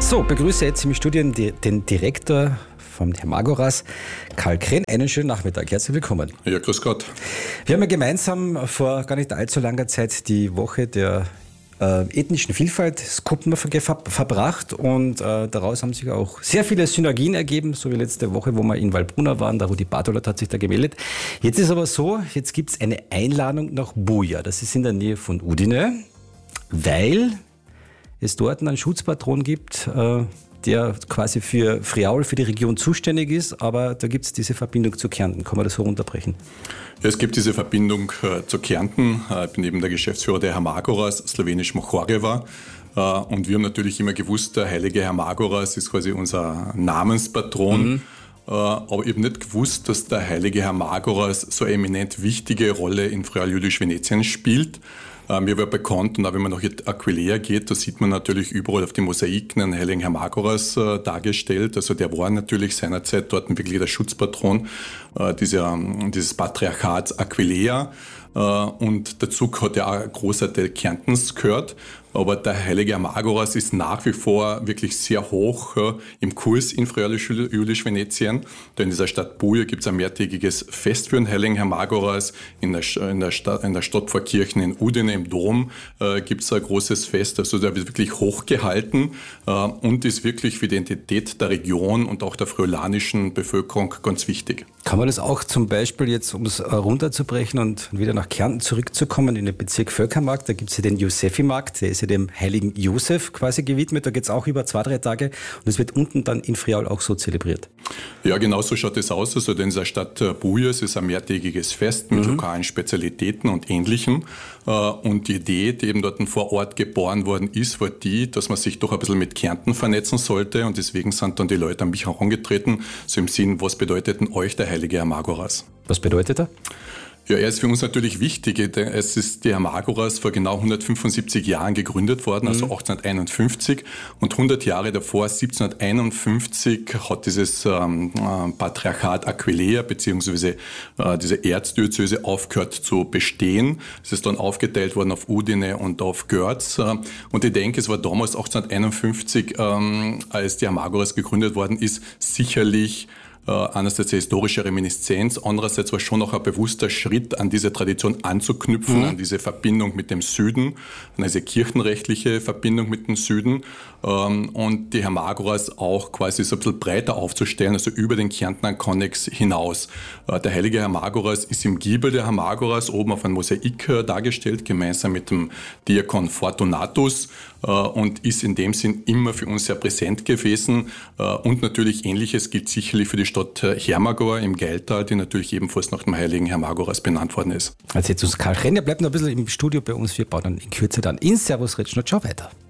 So, begrüße jetzt im Studio den Direktor vom Hermagoras, Karl Krenn. Einen schönen Nachmittag. Herzlich willkommen. Ja, grüß Gott. Wir haben ja gemeinsam vor gar nicht allzu langer Zeit die Woche der ethnischen Vielfalt Skopje verbracht und daraus haben sich auch sehr viele Synergien ergeben, so wie letzte Woche, wo wir in Waldbrunn waren, der Rudi Bartolat hat sich da gemeldet. Jetzt ist aber so, jetzt gibt es eine Einladung nach Buja, das ist in der Nähe von Udine, weil es dort einen Schutzpatron gibt, der quasi für Friaul, für die Region zuständig ist, aber da gibt es diese Verbindung zu Kärnten. Kann man das so runterbrechen? Ja, es gibt diese Verbindung zu Kärnten. Ich bin eben der Geschäftsführer der Hermagoras, slowenisch Mochoreva. Und wir haben natürlich immer gewusst, der heilige Hermagoras ist quasi unser Namenspatron. Aber ich habe nicht gewusst, dass der heilige Hermagoras so eine eminent wichtige Rolle in Friaul-Jüdisch-Venetien spielt. Mir war bekannt, und auch wenn man nach Aquileia geht, da sieht man natürlich überall auf den Mosaiken einen heiligen Hermagoras dargestellt. Also der war natürlich seinerzeit dort wirklich der Schutzpatron dieses Patriarchats Aquileia. Und dazu hat ja auch ein großer Teil Kärntens gehört. Aber der heilige Hermagoras ist nach wie vor wirklich sehr hoch im Kurs in Friaul-Jüdisch-Venetien. Da in dieser Stadt Buja gibt es ein mehrtägiges Fest für den heiligen Hermagoras. In der Stadtpfarrkirche in Udine im Dom gibt es ein großes Fest. Also der wird wirklich hochgehalten und ist wirklich für die Identität der Region und auch der friulanischen Bevölkerung ganz wichtig. Kann man das auch zum Beispiel jetzt, um es runterzubrechen und wieder nach Kärnten zurückzukommen, in den Bezirk Völkermarkt, da gibt es ja den Josefimarkt, der ist ja dem heiligen Josef quasi gewidmet, da geht es auch über 2-3 Tage und es wird unten dann in Friaul auch so zelebriert. Ja, genau so schaut es aus. Also in der Stadt Buja ist ein mehrtägiges Fest mit lokalen Spezialitäten und Ähnlichem. Und die Idee, die eben dort vor Ort geboren worden ist, war die, dass man sich doch ein bisschen mit Kärnten vernetzen sollte. Und deswegen sind dann die Leute an mich herangetreten, so im Sinn, was bedeutet denn euch der heilige Hermagoras? Was bedeutet er? Ja, er ist für uns natürlich wichtig. Es ist der Hermagoras vor genau 175 Jahren gegründet worden, also 1851. Und 100 Jahre davor, 1751, hat dieses Patriarchat Aquileia bzw. diese Erzdiözese aufgehört zu bestehen. Es ist dann aufgeteilt worden auf Udine und auf Görz. Und ich denke, es war damals 1851, als der Hermagoras gegründet worden ist, sicherlich einerseits eine historische Reminiszenz, andererseits war schon noch ein bewusster Schritt, an diese Tradition anzuknüpfen, an diese Verbindung mit dem Süden, an diese kirchenrechtliche Verbindung mit dem Süden und die Hermagoras auch quasi so ein bisschen breiter aufzustellen, also über den Kärntner Konnex hinaus. Der heilige Hermagoras ist im Giebel der Hermagoras oben auf einem Mosaik dargestellt, gemeinsam mit dem Diakon Fortunatus und ist in dem Sinn immer für uns sehr präsent gewesen und natürlich Ähnliches gilt sicherlich für die Stadt Hermagor im Geiltal, die natürlich ebenfalls nach dem heiligen Hermagoras benannt worden ist. Also jetzt uns Karl Krenn, der bleibt noch ein bisschen im Studio bei uns, wir bauen dann in Kürze dann in Servus Retschnot, ciao weiter.